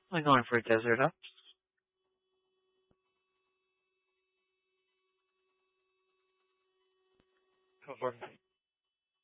I'm going for a desert up. Go for it.